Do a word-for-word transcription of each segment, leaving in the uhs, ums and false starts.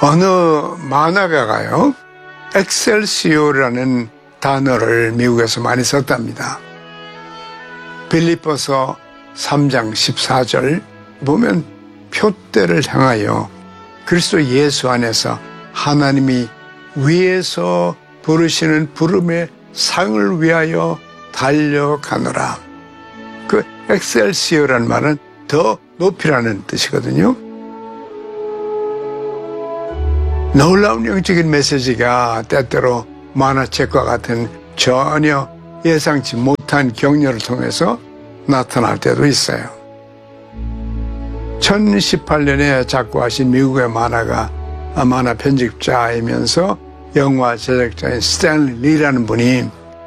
어느 만화가가요, 엑셀시오라는 단어를 미국에서 많이 썼답니다. 빌립보서 삼 장 십사 절 보면 표대를 향하여 그리스도 예수 안에서 하나님이 위에서 부르시는 부름의 상을 위하여 달려가노라. 그 엑셀시오라는 말은 더 높이라는 뜻이거든요. 놀라운 영적인 메시지가 때때로 만화책과 같은 전혀 예상치 못한 격려를 통해서 나타날 때도 있어요. 천십팔 년에 작고하신 미국의 만화가 만화 편집자이면서 영화 제작자인 스탠리 리라는 분이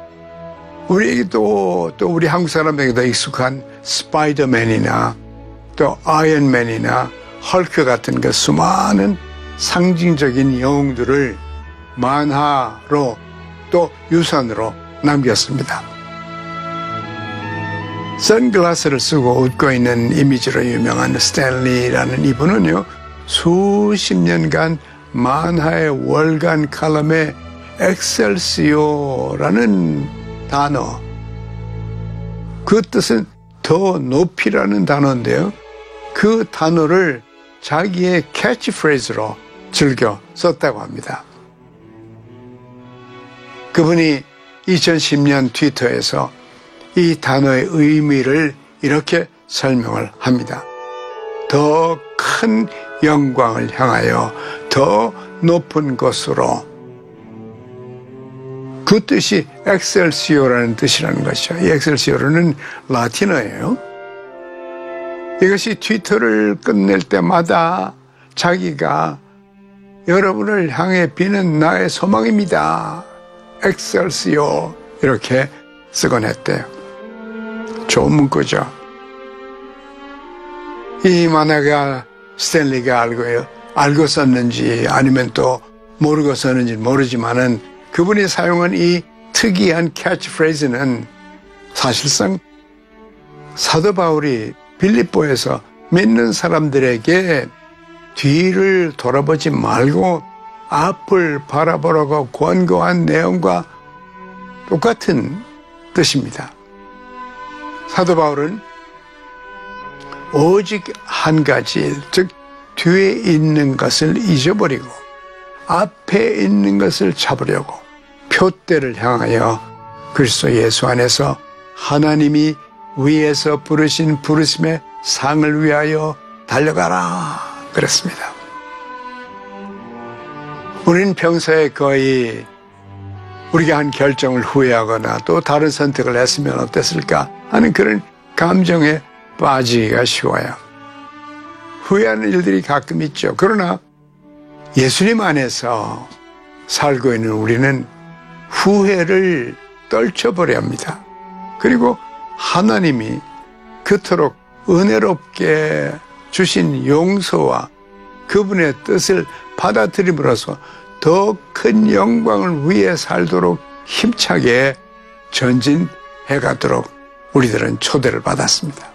우리에게도 또 우리 한국 사람에게도 익숙한 스파이더맨이나 또 아이언맨이나 헐크 같은 그 수많은 상징적인 영웅들을 만화로 또 유산으로 남겼습니다. 선글라스를 쓰고 웃고 있는 이미지로 유명한 스탠리라는 이분은요, 수십 년간 만화의 월간 칼럼에 엑셀시오라는 단어, 그 뜻은 더 높이라는 단어인데요, 그 단어를 자기의 캐치프레이즈로 즐겨 썼다고 합니다. 그분이 이천십 년 트위터에서 이 단어의 의미를 이렇게 설명을 합니다. 더 큰 영광을 향하여 더 높은 곳으로. 그 뜻이 엑셀시오라는 뜻이라는 것이죠. 이 엑셀시오는 라틴어예요. 이것이 트위터를 끝낼 때마다 자기가 여러분을 향해 비는 나의 소망입니다. 엑셀시오 이렇게 쓰곤 했대요. 좋은 문구죠. 이 만화가 스탠리가 알고요. 알고 썼는지 아니면 또 모르고 썼는지 모르지만은 그분이 사용한 이 특이한 캐치프레이즈는 사실상 사도 바울이 빌립보에서 믿는 사람들에게 뒤를 돌아보지 말고 앞을 바라보라고 권고한 내용과 똑같은 뜻입니다. 사도 바울은 오직 한 가지 일, 즉 뒤에 있는 것을 잊어버리고 앞에 있는 것을 잡으려고 표대를 향하여 그리스도 예수 안에서 하나님이 위에서 부르신 부르심의 상을 위하여 달려가라 그랬습니다. 우리는 평소에 거의 우리가 한 결정을 후회하거나 또 다른 선택을 했으면 어땠을까 하는 그런 감정에 빠지기가 쉬워요. 후회하는 일들이 가끔 있죠. 그러나 예수님 안에서 살고 있는 우리는 후회를 떨쳐버려야 합니다. 그리고 하나님이 그토록 은혜롭게 주신 용서와 그분의 뜻을 받아들임으로써 더 큰 영광을 위해 살도록 힘차게 전진해 가도록 우리들은 초대를 받았습니다.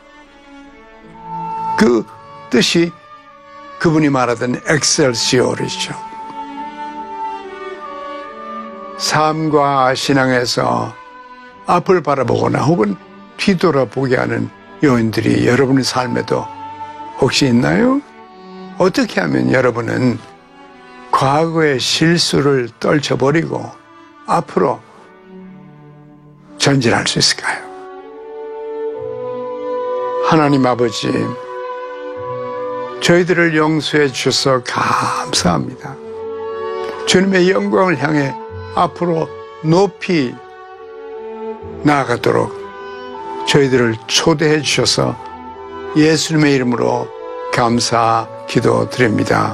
그 뜻이 그분이 말하던 엑셀시오르죠. 삶과 신앙에서 앞을 바라보거나 혹은 뒤돌아보게 하는 요인들이 여러분의 삶에도 혹시 있나요? 어떻게 하면 여러분은 과거의 실수를 떨쳐버리고 앞으로 전진할 수 있을까요? 하나님 아버지, 저희들을 용서해 주셔서 감사합니다. 주님의 영광을 향해 앞으로 높이 나아가도록 저희들을 초대해 주셔서 예수님의 이름으로 감사 기도드립니다.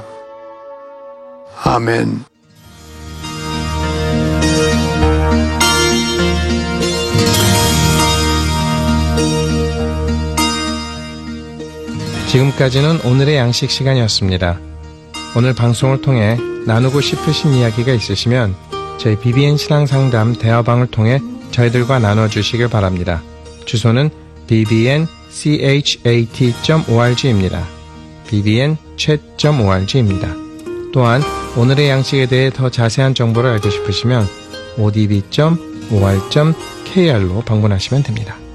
아멘. 지금까지는 오늘의 양식 시간이었습니다. 오늘 방송을 통해 나누고 싶으신 이야기가 있으시면 저희 비비엔 신앙상담 대화방을 통해 저희들과 나눠주시길 바랍니다. 주소는 비비엔 cat 닷 오알지입니다. 비비엔 챗 닷 오알지입니다. 또한 오늘의 양식에 대해 더 자세한 정보를 알고 싶으시면 오디비 점 오알 점 케이알로 방문하시면 됩니다.